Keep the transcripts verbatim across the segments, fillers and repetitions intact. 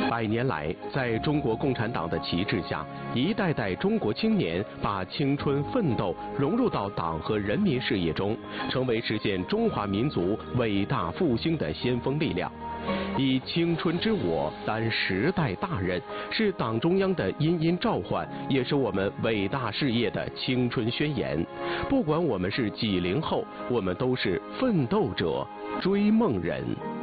百年来，在中国共产党的旗帜下，一代代中国青年把青春奋斗融入到党和人民事业中，成为实现中华民族伟大复兴的先锋力量。以青春之我担时代大任，是党中央的殷殷召唤，也是我们伟大事业的青春宣言。不管我们是几零后，我们都是奋斗者、追梦人。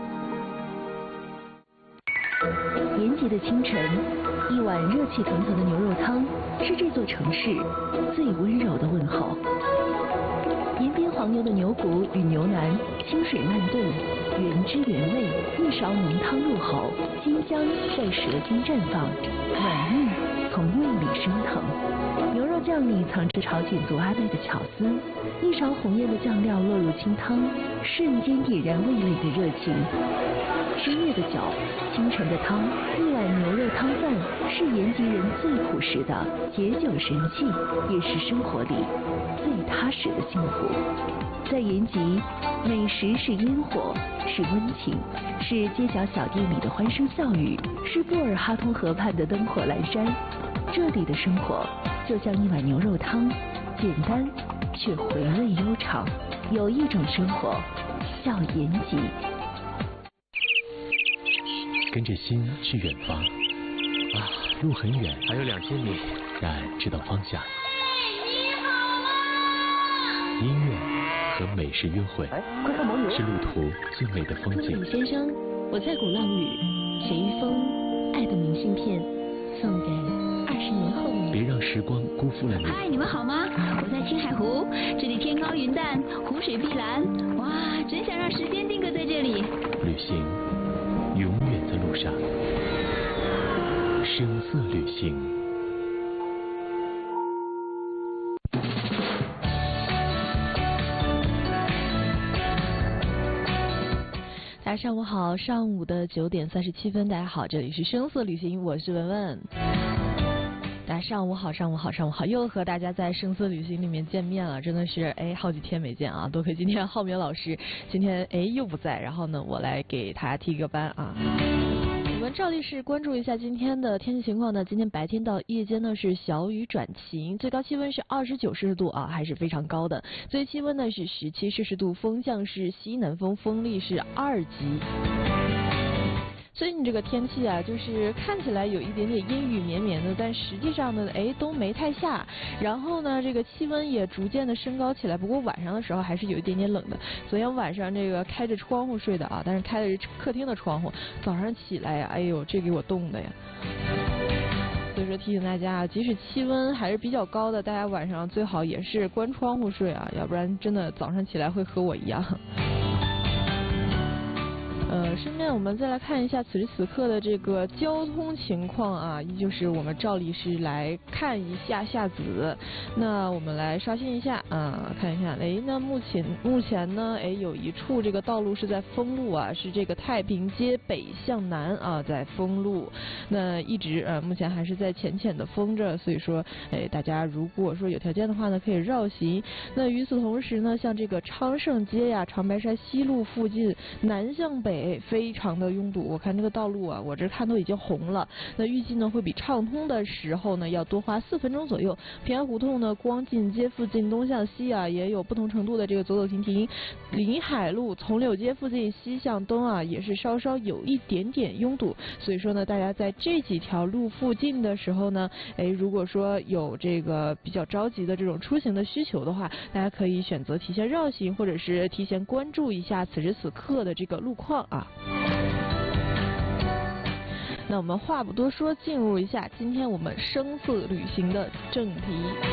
延吉的清晨，一碗热气腾腾的牛肉汤是这座城市最温柔的问候。延边黄牛的牛骨与牛腩清水慢炖，原汁原味，一勺浓汤入口，金香在舌尖绽放，暖意从胃里升腾。牛肉酱里藏着朝鲜族阿妹的巧思，一勺红艳的酱料落入清汤，瞬间点燃味蕾的热情。深夜的酒，清晨的汤，一碗牛肉汤饭是延吉人最朴实的解酒神器，也是生活里最踏实的幸福。在延吉，美食是烟火，是温情，是街角小店里的欢声笑语，是布尔哈通河畔的灯火阑珊。这里的生活就像一碗牛肉汤，简单却回味悠长。有一种生活叫延吉。 跟着心去远方，啊，路很远，还有两千米，但知道方向。 你好啊！ 音乐和美食约会，是路途最美的风景。 李先生，我在鼓浪屿写一封爱的明信片，送给二十年后的你。 别让时光辜负了你。 嗨，你们好吗？我在青海湖，这里天高云淡，湖水碧蓝，哇，真想让时间定格在这里。 旅行永远在路上，声色旅行。 大家上午好，上午的九点三十七分，大家好，这里是声色旅行，我是文文。大家上午好，上午好，上午好，又和大家在声色旅行里面见面了，真的是哎，好几天没见啊！多亏今天浩明老师今天哎又不在，然后呢，我来给他替个班啊。我们照例是关注一下今天的天气情况呢。今天白天到夜间呢是小雨转晴，最高气温是二十九摄氏度啊，还是非常高的。最低气温呢是十七摄氏度，风向是西南风，风力是二级。所以你这个天气啊，就是看起来有一点点阴雨绵绵的，但实际上呢，哎都没太下。然后呢，这个气温也逐渐的升高起来，不过晚上的时候还是有一点点冷的。昨天晚上这个开着窗户睡的啊，但是开的是客厅的窗户，早上起来呀，哎呦，这给我冻的呀。所以说提醒大家，即使气温还是比较高的，大家晚上最好也是关窗户睡啊，要不然真的早上起来会和我一样。呃，顺便我们再来看一下此时此刻的这个交通情况啊，依旧是我们照例是来看一下下子。那我们来刷新一下啊，看一下，哎，那目前目前呢，哎，有一处这个道路是在封路啊，是这个太平街北向南啊，在封路。那一直呃，目前还是在浅浅的封着，所以说，哎，大家如果说有条件的话呢，可以绕行。那与此同时呢，像这个昌盛街呀、长白山西路附近南向北。非常的拥堵，我看这个道路啊，我这看都已经红了。那预计呢会比畅通的时候呢要多花四分钟左右。平安胡同呢，光进街附近东向西啊，也有不同程度的这个走走停停。临海路从柳街附近西向东啊，也是稍稍有一点点拥堵。所以说呢，大家在这几条路附近的时候呢，哎，如果说有这个比较着急的这种出行的需求的话，大家可以选择提前绕行，或者是提前关注一下此时此刻的这个路况啊。那我们话不多说，进入一下今天我们声色旅行的正题。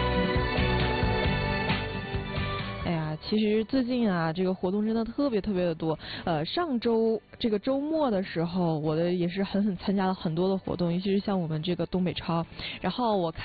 哎呀，其实最近啊，这个活动真的特别特别的多。呃，上周这个周末的时候，我的也是狠狠参加了很多的活动，尤其是像我们这个东北超。然后我看。